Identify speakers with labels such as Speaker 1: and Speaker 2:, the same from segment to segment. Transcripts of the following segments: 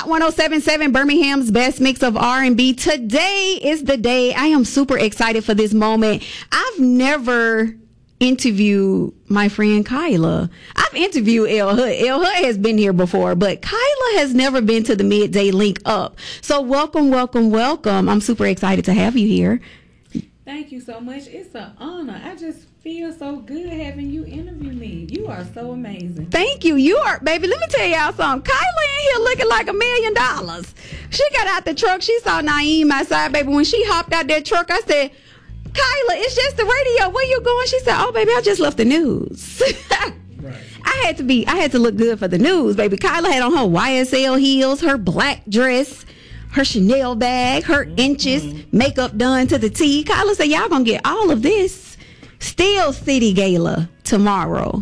Speaker 1: Hot 107.7, Birmingham's best mix of R&B. Today is the day. I am super excited for this moment. I've never interviewed my friend Kyla. I've interviewed El Hood. El Hood has been here before, but Kyla has never been to the Midday Link Up. So welcome. I'm super excited to have you here.
Speaker 2: Thank you so much. It's an honor. I just feel so good having you interview me. You are so amazing.
Speaker 1: Thank you. You are, baby. Let me tell y'all something. Kyla in here looking like $1 million. She got out the truck. She saw Naeem outside, baby. When she hopped out that truck, I said, Kyla, it's just the radio. Where you going? She said, oh, baby, I just left the news. Right. I had to look good for the news, baby. Kyla had on her YSL heels, her black dress, her Chanel bag, her inches, makeup done to the T. Kyla said, y'all gonna get all of this. Steel City Gala tomorrow.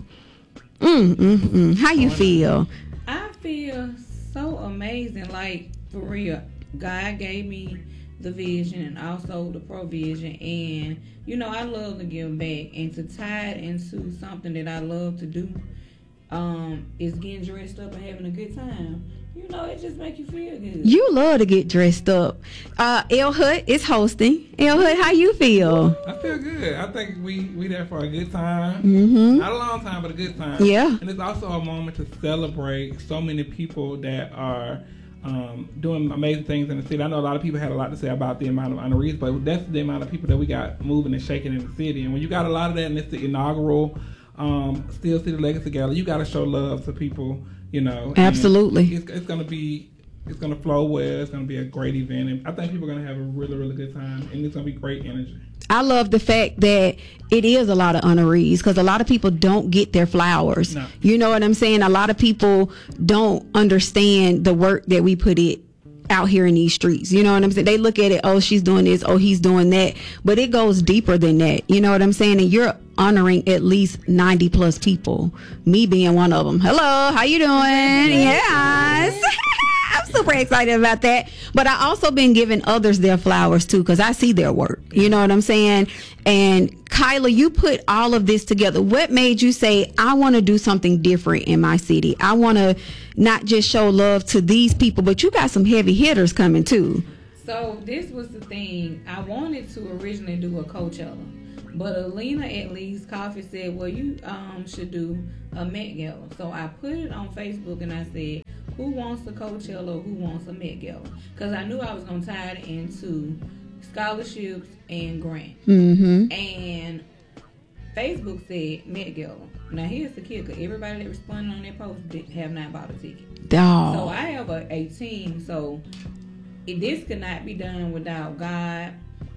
Speaker 1: How you feel?
Speaker 2: I feel so amazing. Like, for real, God gave me the vision and also the provision. And, you know, I love to give back. And to tie it into something that I love to do is getting dressed up and having a good time. You know, it just makes you feel good.
Speaker 1: You love to get dressed up. El Hood is hosting. El Hood, how you feel?
Speaker 3: I feel good. I think we there for a good time. Not a long time, but a good time.
Speaker 1: Yeah.
Speaker 3: And it's also a moment to celebrate so many people that are doing amazing things in the city. I know a lot of people had a lot to say about the amount of honorees, but that's the amount of people that we got moving and shaking in the city. And when you got a lot of that, and it's the inaugural Steel City Legacy Gala, you got to show love to people. You know,
Speaker 1: absolutely.
Speaker 3: It's gonna flow well. It's gonna be a great event, and I think people are gonna have a really, really good time, and it's gonna be great energy.
Speaker 1: I love the fact that it is a lot of honorees because a lot of people don't get their flowers. No. You know what I'm saying? A lot of people don't understand the work that we put out here in these streets. You know what I'm saying? They look at it, oh, she's doing this, oh, he's doing that. But it goes deeper than that. You know what I'm saying? And you're honoring at least 90 plus people. Me being one of them. Hello, how you doing? Yes. I'm super excited about that. But I also been giving others their flowers too because I see their work. You know what I'm saying? And Kyla, you put all of this together. What made you say, I want to do something different in my city? I want to not just show love to these people, but you got some heavy hitters coming too.
Speaker 2: So this was the thing. I wanted to originally do a Coachella. But Alina at Lee's Coffee said, well, you should do a Met Gala. So I put it on Facebook and I said, who wants a Coachella or who wants a Met Gala? Because I knew I was going to tie it into scholarships and grants. And Facebook said Met Gala. Now here's the kicker. Everybody that responded on that post have not bought a ticket.
Speaker 1: Oh.
Speaker 2: So I have a team. So this could not be done without God.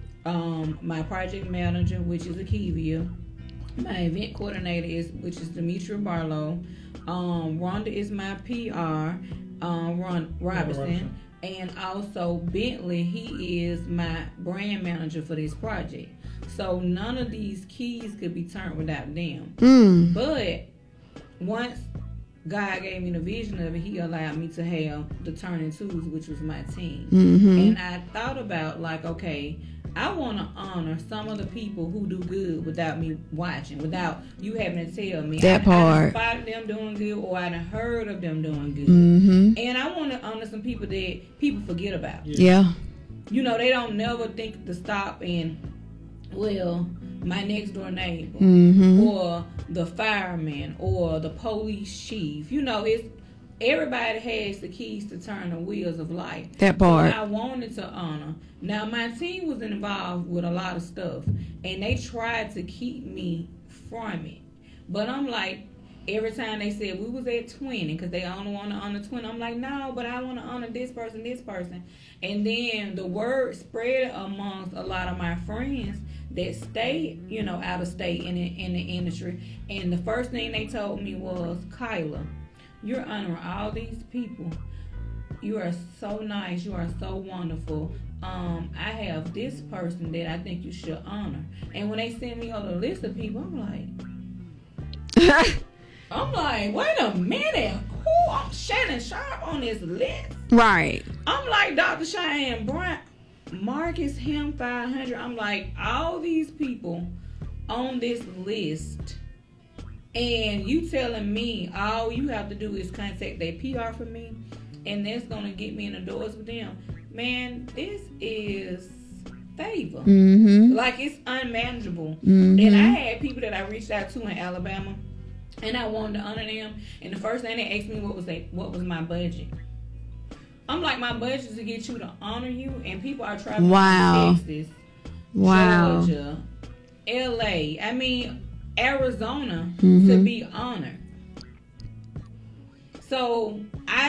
Speaker 2: My project manager, which is Akivia. My event coordinator which is Demetria Barlow. Rhonda is my PR. Ron Robinson. And also Bentley, he is my brand manager for this project. So none of these keys could be turned without them. But once God gave me the vision of it, he allowed me to have the Turning Twos, which was my team. And I thought about like, okay, I want to honor some of the people who do good without me watching, without you having to tell me.
Speaker 1: That part.
Speaker 2: I spotted them doing good or I done heard of them doing good. And I want to honor some people that people forget about.
Speaker 1: Yeah.
Speaker 2: You know, they don't never think to stop and, well, my next door neighbor or the fireman or the police chief. You know, everybody has the keys to turn the wheels of life.
Speaker 1: That part.
Speaker 2: So I wanted to honor. Now, my team was involved with a lot of stuff, and they tried to keep me from it. But I'm like, every time they said we was at 20, because they only want to honor 20, I'm like, no, but I want to honor this person. And then the word spread amongst a lot of my friends that stay, you know, out of state in the industry. And the first thing they told me was, Kyla, you're honoring all these people. You are so nice. You are so wonderful. I have this person that I think you should honor. And when they send me on the list of people, I'm like, wait a minute. Who? I'm Shannon Sharp on this list.
Speaker 1: Right.
Speaker 2: I'm like Dr. Cheyenne Bryant, Marcus Him 500. I'm like, all these people on this list. And you telling me all you have to do is contact their PR for me and that's gonna get me in the doors with them. Man, this is favor. Like, it's unmanageable. And I had people that I reached out to in Alabama, and I wanted to honor them. And the first thing they asked me what was my budget. I'm like, my budget is to get you to honor you, and people are traveling to Texas, Georgia, LA, Arizona to be honored. So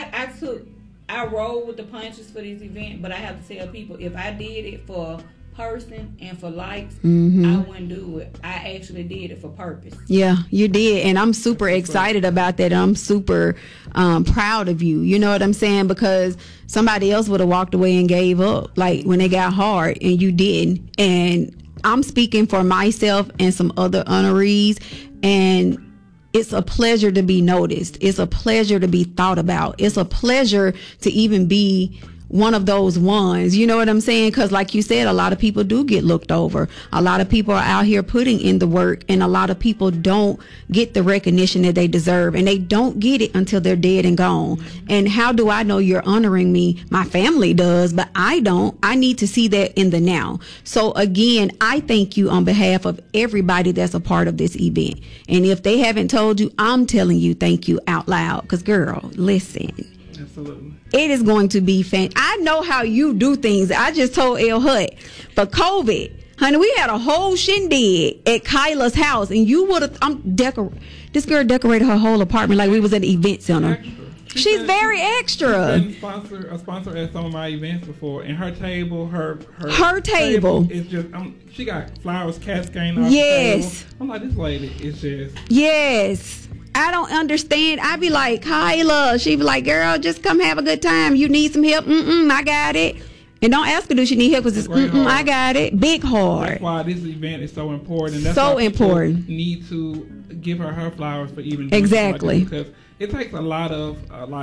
Speaker 2: I rolled with the punches for this event, but I have to tell people, if I did it for person and for likes, I wouldn't do it. I actually did it for purpose.
Speaker 1: Yeah, you did, and I'm super excited about that. I'm super proud of you. You know what I'm saying? Because somebody else would have walked away and gave up, like when it got hard, and you didn't. And I'm speaking for myself and some other honorees, and it's a pleasure to be noticed. It's a pleasure to be thought about. It's a pleasure to even be one of those ones, you know what I'm saying? Because like you said, a lot of people do get looked over. A lot of people are out here putting in the work, and a lot of people don't get the recognition that they deserve, and they don't get it until they're dead and gone. And how do I know you're honoring me? My family does, but I don't. I need to see that in the now. So again, I thank you on behalf of everybody that's a part of this event. And if they haven't told you, I'm telling you thank you out loud. Because girl, listen.
Speaker 3: Absolutely.
Speaker 1: It is going to be I know how you do things. I just told El Hut for COVID, honey, we had a whole shindig at Kyla's house, and you would have. This girl decorated her whole apartment like we was at an event center. She's very extra.
Speaker 3: She's been a sponsor at some of my events before, and her table, her
Speaker 1: table
Speaker 3: is just. She got flowers cascading off
Speaker 1: yes.
Speaker 3: the table. I'm like, this lady is just.
Speaker 1: Yes. I don't understand. I be like, Kyla. She be like, girl, just come have a good time. You need some help? I got it. And don't ask her, do she need help? Because it's, I got it. Big heart.
Speaker 3: That's why this event is so important. That's
Speaker 1: so
Speaker 3: why
Speaker 1: important.
Speaker 3: Need to give her flowers for even
Speaker 1: exactly
Speaker 3: like, because it takes a lot of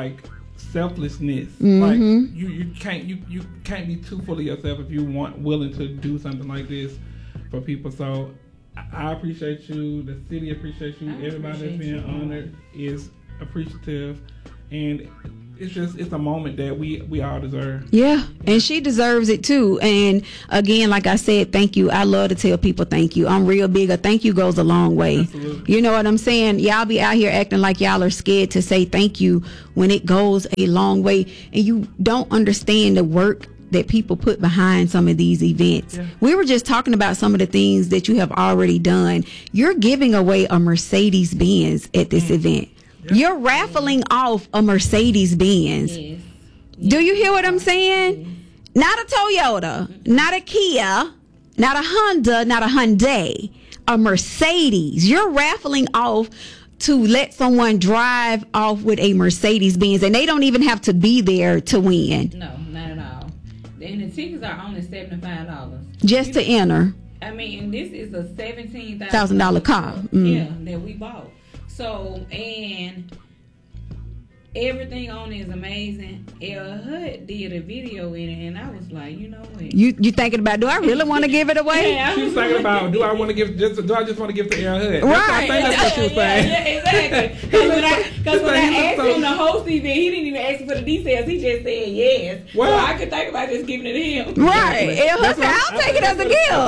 Speaker 3: selflessness. Like you can't be too full of yourself if you willing to do something like this for people. So I appreciate you. The city appreciates you. Everybody that's being honored is appreciative, and it's a moment that we all deserve.
Speaker 1: Yeah, and she deserves it too. And again, like I said, thank you. I love to tell people thank you. I'm real big. A thank you goes a long way.
Speaker 3: Absolutely.
Speaker 1: You know what I'm saying? Y'all be out here acting like y'all are scared to say thank you when it goes a long way, and you don't understand the work that people put behind some of these events. Yeah. We were just talking about some of the things that you have already done. You're giving away a Mercedes-Benz at this event. Yeah. You're raffling off a Mercedes-Benz. Yes. Do you hear what I'm saying? Yes. Not a Toyota, not a Kia, not a Honda, not a Hyundai, a Mercedes. You're raffling off to let someone drive off with a Mercedes-Benz, and they don't even have to be there to win.
Speaker 2: No, not at all. And the tickets are only $75
Speaker 1: just to enter.
Speaker 2: I mean, and this is a
Speaker 1: $17,000 car.
Speaker 2: Yeah, that we bought. So, and everything on it is amazing. El Hut did a video in it, and I was like, you know what?
Speaker 1: You thinking about, do I really want to give it away?
Speaker 2: Yeah,
Speaker 3: she was thinking about, do I just want to give to El Hut?
Speaker 1: Right.
Speaker 3: I think that's what she was saying.
Speaker 2: Yeah, exactly. Because when I asked him to host the event, he didn't even ask me for the details. He just said yes. Well, so I could think about just giving it to him.
Speaker 1: Right. El Hut said, I'll take it as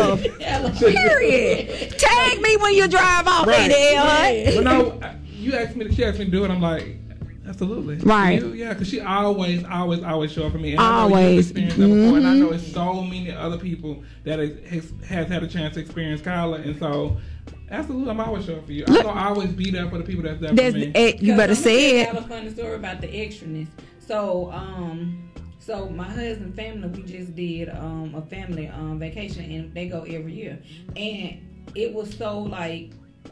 Speaker 1: a gift. Period. Tag me when you drive off.
Speaker 3: Right.
Speaker 1: El Hut.
Speaker 3: But no, she asked me to do it. I'm like, absolutely.
Speaker 1: Right.
Speaker 3: Yeah, because she always show up for me. And
Speaker 1: always.
Speaker 3: I know you've experienced that before, and I know it's so many other people that has had a chance to experience Kyla, and so absolutely, I'm always showing up for you. I'm gonna always be there for the people that's there for me.
Speaker 1: You better say it.
Speaker 2: I have a funny story about the extraness. So my husband's family, we just did a family vacation, and they go every year, and it was so like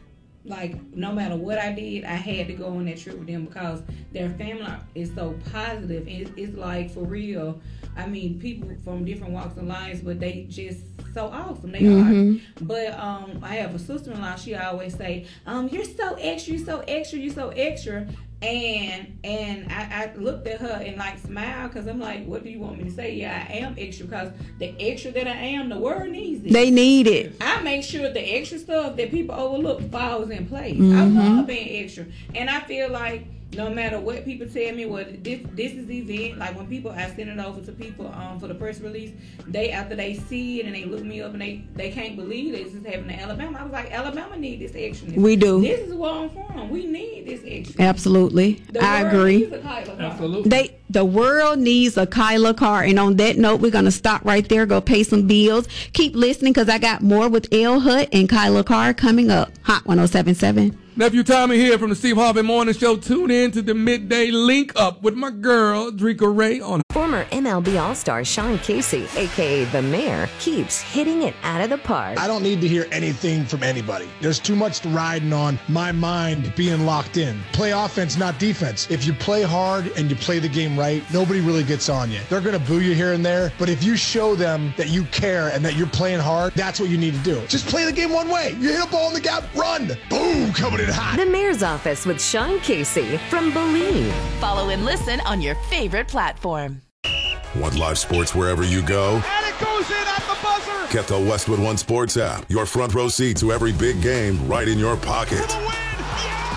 Speaker 2: no matter what I did, I had to go on that trip with them because their family is so positive. It's like, for real. I mean, people from different walks of life, but they just so awesome. They are. But I have a sister-in-law. She always say, "You're so extra. You're so extra. You're so extra." And I looked at her and like smiled because I'm like, what do you want me to say? Yeah, I am extra because the extra that I am, the world needs it.
Speaker 1: They need it.
Speaker 2: I make sure the extra stuff that people overlook falls in place. I love being extra, and I feel like no matter what people tell me, this is the event. Like when people, I send it over to people for the press release. After they see it and they look me up and they can't believe this is happening in Alabama. I was like, Alabama need this action.
Speaker 1: We do.
Speaker 2: This is where I'm from. We need this action.
Speaker 1: Absolutely, I agree.
Speaker 3: Absolutely.
Speaker 1: The world needs a Kyla car. And on that note, we're gonna stop right there. Go pay some bills. Keep listening because I got more with L Hut and Kyla Carr coming up. Hot 107.7.
Speaker 4: Nephew Tommy here from the Steve Harvey Morning Show. Tune in to the midday link up with my girl, Drika Ray, on.
Speaker 5: Former MLB All-Star Sean Casey, a.k.a. The Mayor, keeps hitting it out of the park.
Speaker 6: I don't need to hear anything from anybody. There's too much riding on my mind being locked in. Play offense, not defense. If you play hard and you play the game right, nobody really gets on you. They're going to boo you here and there, but if you show them that you care and that you're playing hard, that's what you need to do. Just play the game one way. You hit a ball in the gap, run. Boom, coming in hot.
Speaker 5: The Mayor's Office with Sean Casey from Believe.
Speaker 7: Follow and listen on your favorite platform.
Speaker 8: Want live sports wherever you go?
Speaker 9: And it goes in at the buzzer!
Speaker 8: Get the Westwood One Sports app. Your front row seat to every big game right in your pocket.
Speaker 9: For the win! Yeah!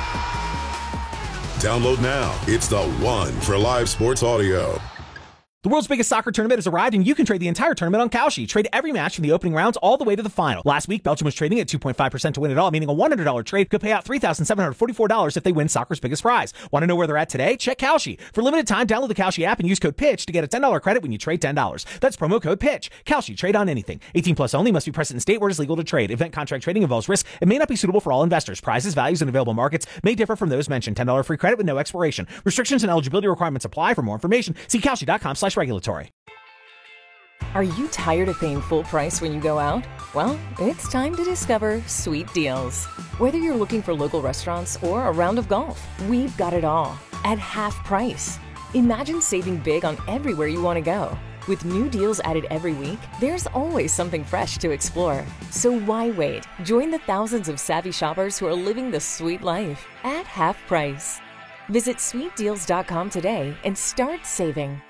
Speaker 8: Download now. It's the one for live sports audio.
Speaker 10: The world's biggest soccer tournament has arrived, and you can trade the entire tournament on Kalshi. Trade every match from the opening rounds all the way to the final. Last week, Belgium was trading at 2.5% to win it all, meaning a $100 trade could pay out $3,744 if they win soccer's biggest prize. Want to know where they're at today? Check Kalshi. For limited time, download the Kalshi app and use code PITCH to get a $10 credit when you trade $10. That's promo code PITCH. Kalshi. Trade on anything. 18 plus only. Must be present in state where it is legal to trade. Event contract trading involves risk and may not be suitable for all investors. Prizes, values, and available markets may differ from those mentioned. $10 free credit with no expiration. Restrictions and eligibility requirements apply. For more information, see Kalshi.com/regulatory.
Speaker 11: Are you tired of paying full price when you go out? Well, it's time to discover Sweet Deals. Whether you're looking for local restaurants or a round of golf, we've got it all at half price. Imagine saving big on everywhere you want to go. With new deals added every week, there's always something fresh to explore. So why wait? Join the thousands of savvy shoppers who are living the sweet life at half price. Visit sweetdeals.com today and start saving.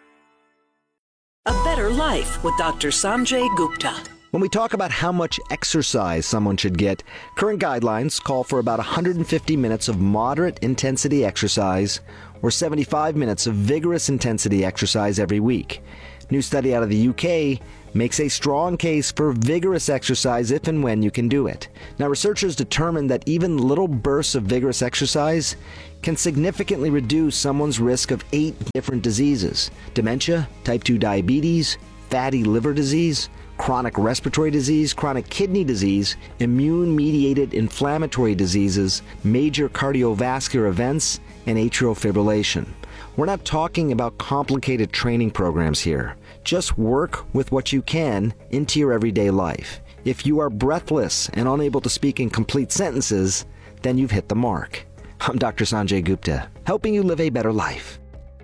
Speaker 12: A Better Life with Dr. Sanjay Gupta.
Speaker 13: When we talk about how much exercise someone should get, current guidelines call for about 150 minutes of moderate intensity exercise or 75 minutes of vigorous intensity exercise every week. New study out of the UK makes a strong case for vigorous exercise if and when you can do it. Now, researchers determined that even little bursts of vigorous exercise can significantly reduce someone's risk of 8 different diseases: dementia, type 2 diabetes, fatty liver disease, chronic respiratory disease, chronic kidney disease, immune-mediated inflammatory diseases, major cardiovascular events, and atrial fibrillation. We're not talking about complicated training programs here. Just work with what you can into your everyday life. If you are breathless and unable to speak in complete sentences, then you've hit the mark. I'm Dr. Sanjay Gupta, helping you live a better life.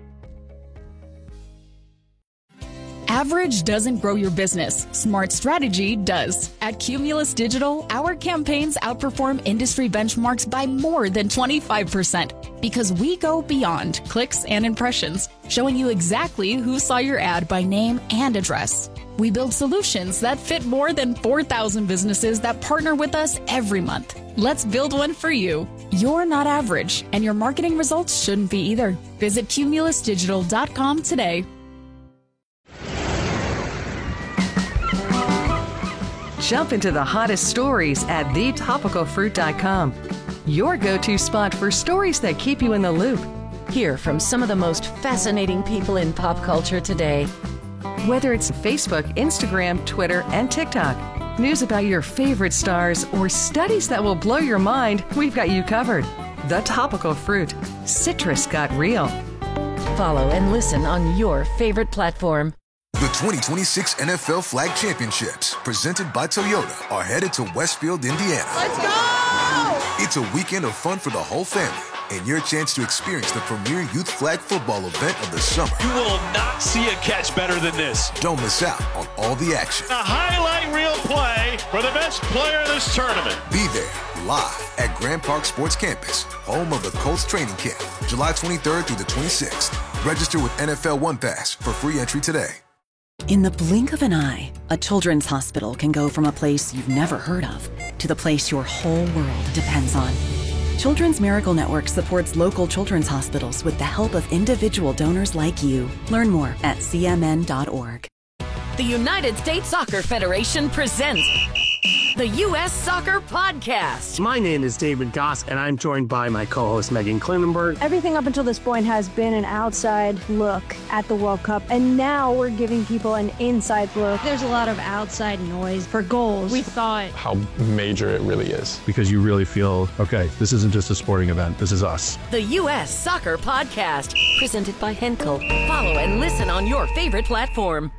Speaker 14: Average doesn't grow your business. Smart strategy does. At Cumulus Digital, our campaigns outperform industry benchmarks by more than 25% because we go beyond clicks and impressions, showing you exactly who saw your ad by name and address. We build solutions that fit more than 4,000 businesses that partner with us every month. Let's build one for you. You're not average, and your marketing results shouldn't be either. Visit cumulusdigital.com today.
Speaker 15: Jump into the hottest stories at thetopicalfruit.com. Your go-to spot for stories that keep you in the loop.
Speaker 5: Hear from some of the most fascinating people in pop culture today.
Speaker 15: Whether it's Facebook, Instagram, Twitter, and TikTok, news about your favorite stars, or studies that will blow your mind, we've got you covered. The Topical Fruit. Citrus got real.
Speaker 5: Follow and listen on your favorite platform.
Speaker 16: The 2026 NFL Flag Championships, presented by Toyota, are headed to Westfield, Indiana.
Speaker 9: Let's go!
Speaker 16: It's a weekend of fun for the whole family and your chance to experience the premier youth flag football event of the summer.
Speaker 17: You will not see a catch better than this.
Speaker 16: Don't miss out on all the action.
Speaker 17: A highlight reel play for the best player in this tournament.
Speaker 16: Be there live at Grand Park Sports Campus, home of the Colts training camp, July 23rd through the 26th. Register with NFL One Pass for free entry today.
Speaker 18: In the blink of an eye, a children's hospital can go from a place you've never heard of to the place your whole world depends on. Children's Miracle Network supports local children's hospitals with the help of individual donors like you. Learn more at cmn.org.
Speaker 7: The United States Soccer Federation presents the U.S. Soccer Podcast.
Speaker 19: My name is David Goss, and I'm joined by my co-host Megan Klinenberg.
Speaker 20: Everything up until this point has been an outside look at the World Cup, and now we're giving people an inside look. There's a lot of outside noise for goals. We thought
Speaker 21: how major it really is, because you really feel, okay, this isn't just a sporting event, this is us.
Speaker 7: The U.S. Soccer Podcast, presented by Henkel. Follow and listen on your favorite platform.